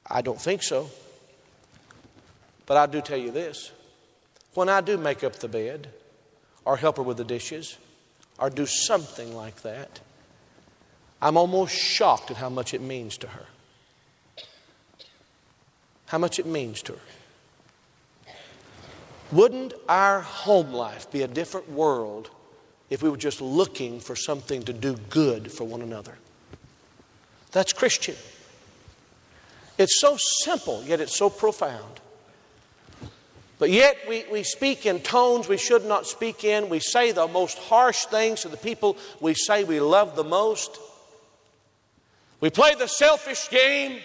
I don't think so. But I do tell you this. When I do make up the bed, or help her with the dishes, or do something like that, I'm almost shocked at how much it means to her. How much it means to her. Wouldn't our home life be a different world if we were just looking for something to do good for one another? That's Christian. It's so simple, yet it's so profound. But yet we speak in tones we should not speak in. We say the most harsh things to the people we say we love the most. We play the selfish game,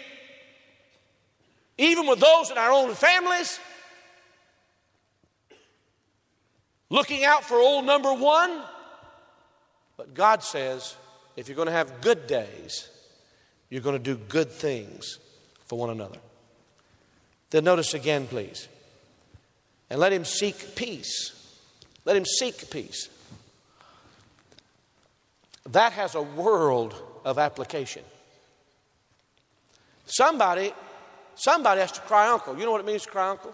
even with those in our own families. Looking out for old number one. But God says, if you're going to have good days, you're going to do good things for one another. Then notice again, please. And let him seek peace. Let him seek peace. That has a world of application. Somebody has to cry uncle. You know what it means to cry uncle?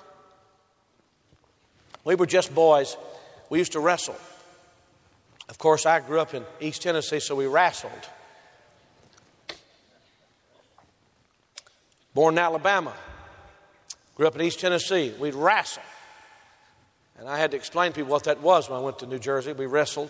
We were just boys. We used to wrestle. Of course, I grew up in East Tennessee, so we wrestled. Born in Alabama. Grew up in East Tennessee. We'd wrestle. And I had to explain to people what that was when I went to New Jersey. We wrestled.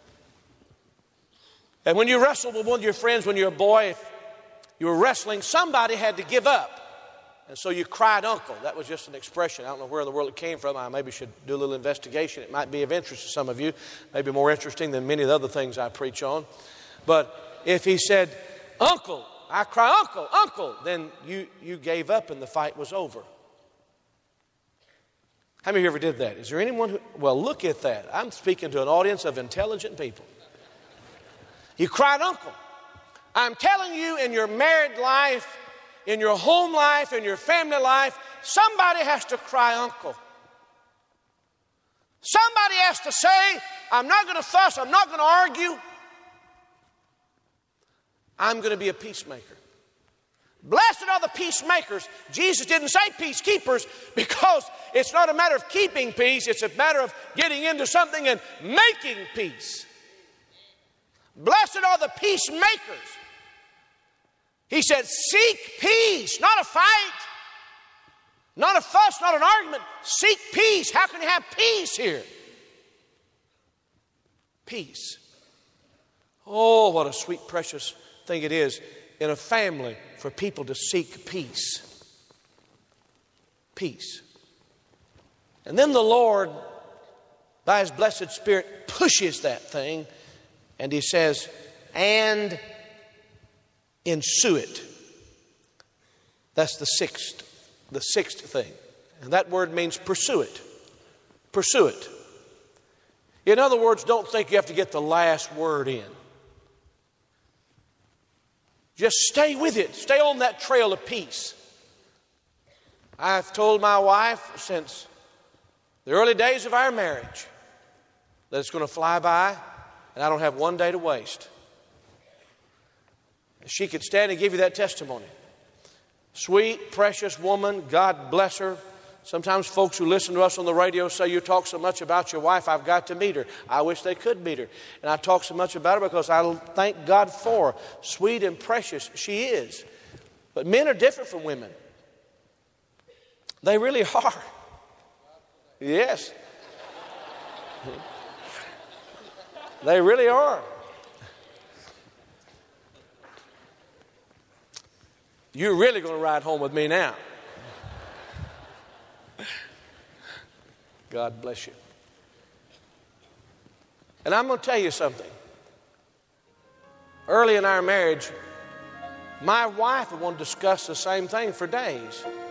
And when you wrestled with one of your friends when you're a boy, if you were wrestling, somebody had to give up. And so you cried uncle. That was just an expression. I don't know where in the world it came from. I maybe should do a little investigation. It might be of interest to some of you. Maybe more interesting than many of the other things I preach on. But if he said, uncle, I cry uncle, uncle, then you gave up and the fight was over. How many of you ever did that? Is there anyone who... Well, look at that. I'm speaking to an audience of intelligent people. You cried uncle. I'm telling you, in your married life, in your home life, in your family life, somebody has to cry uncle. Somebody has to say, I'm not going to fuss, I'm not going to argue. I'm going to be a peacemaker. Blessed are the peacemakers. Jesus didn't say peacekeepers because it's not a matter of keeping peace. It's a matter of getting into something and making peace. Blessed are the peacemakers. He said, seek peace, not a fight, not a fuss, not an argument. Seek peace. How can you have peace here? Peace. Oh, what a sweet, precious thing it is in a family for people to seek peace. Peace. And then the Lord, by His blessed Spirit, pushes that thing and He says, and ensue it. That's the sixth thing. And that word means pursue it. Pursue it. In other words, don't think you have to get the last word in. Just stay with it. Stay on that trail of peace. I've told my wife since the early days of our marriage that it's going to fly by and I don't have one day to waste. She could stand and give you that testimony. Sweet, precious woman, God bless her. Sometimes folks who listen to us on the radio say, you talk so much about your wife, I've got to meet her. I wish they could meet her. And I talk so much about her because I thank God for her. Sweet and precious she is. But men are different from women. They really are. Yes. They really are. You're really going to ride home with me now. God bless you. And I'm going to tell you something. Early in our marriage, my wife would want to discuss the same thing for days.